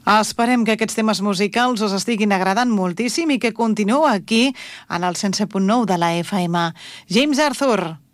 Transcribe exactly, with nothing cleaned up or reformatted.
Esperem que aquests temes musicals us estiguin agradant moltíssim i que continueu aquí en el cent set punt nou de la F M. James Arthur.